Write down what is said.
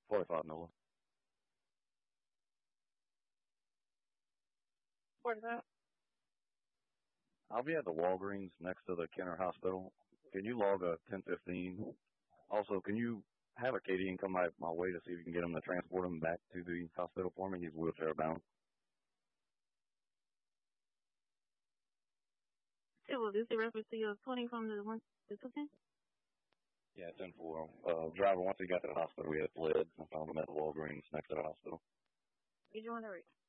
45 Nola. Where's that? I'll be at the Walgreens next to the Kenner Hospital. Can you log a 1015? Also, can you have a Canadian come my way to see if you can get him to transport him back to the hospital for me? He's wheelchair bound. It was this the reference to your 20 from the one the 15? Yeah, 10-4. Driver, once he got to the hospital, we had fled. I found him at the Walgreens next to the hospital. Did you want to read?